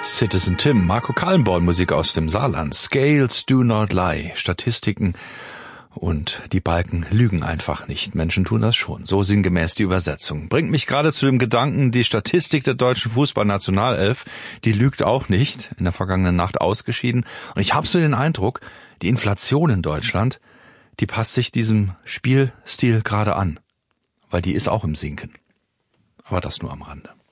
Citizen Tim, Marco Kallenborn, Musik aus dem Saarland. Scales do not lie. Statistiken und die Balken lügen einfach nicht. Menschen tun das schon. So sinngemäß die Übersetzung. Bringt mich gerade zu dem Gedanken, die Statistik der deutschen Fußballnationalelf, die lügt auch nicht. In der vergangenen Nacht ausgeschieden. Und ich habe so den Eindruck, die Inflation in Deutschland, die passt sich diesem Spielstil gerade an. Weil die ist auch im Sinken. Aber das nur am Rande.